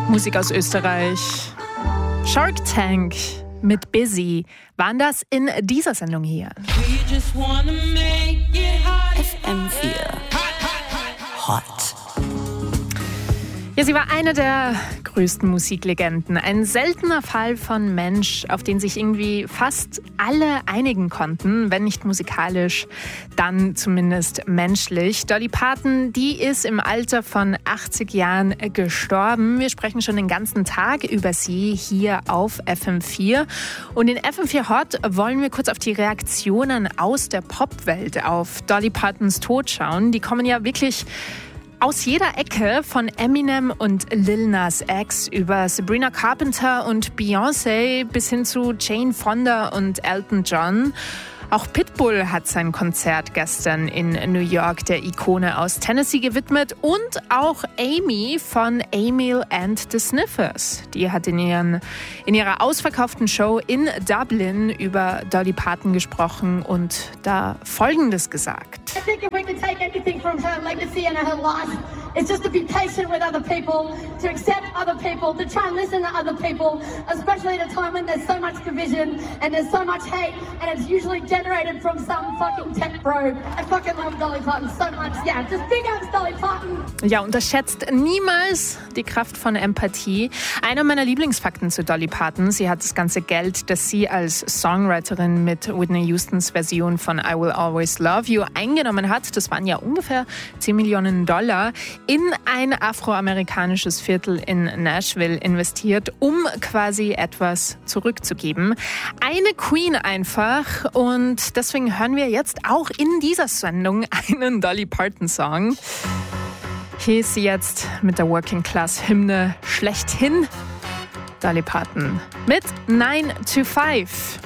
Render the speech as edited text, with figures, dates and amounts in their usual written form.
Musik aus Österreich. Shark Tank mit Busy waren das in dieser Sendung hier. FM4 Hot. Ja, sie war eine der größten Musiklegenden. Ein seltener Fall von Mensch, auf den sich irgendwie fast alle einigen konnten. Wenn nicht musikalisch, dann zumindest menschlich. Dolly Parton, die ist im Alter von 80 Jahren gestorben. Wir sprechen schon den ganzen Tag über sie hier auf FM4. Und in FM4 Hot wollen wir kurz auf die Reaktionen aus der Popwelt auf Dolly Partons Tod schauen. Die kommen ja wirklich aus jeder Ecke, von Eminem und Lil Nas X über Sabrina Carpenter und Beyoncé bis hin zu Jane Fonda und Elton John. Auch Pitbull hat sein Konzert gestern in New York der Ikone aus Tennessee gewidmet und auch Amy von Emil and the Sniffers. Die hat in ihrer ausverkauften Show in Dublin über Dolly Parton gesprochen und da Folgendes gesagt. I think if we could take anything from her legacy and her life, it's just to be patient with other people, to accept other people, to try and listen to other people, especially at a time when there's so much division and there's so much hate and it's usually generated from some fucking tech bro. I fucking love Dolly Parton so much. Yeah, just big ups Dolly Parton. Ja, unterschätzt niemals die Kraft von Empathie. Einer meiner Lieblingsfakten zu Dolly Parton: Sie hat das ganze Geld, das sie als Songwriterin mit Whitney Houstons Version von I Will Always Love You eingenommen hat, das waren ja ungefähr 10 Millionen $, in ein afroamerikanisches Viertel in Nashville investiert, um quasi etwas zurückzugeben. Eine Queen einfach, und deswegen hören wir jetzt auch in dieser Sendung einen Dolly Parton-Song. Hier ist sie jetzt mit der Working Class Hymne schlechthin. Dolly Parton mit 9 to 5.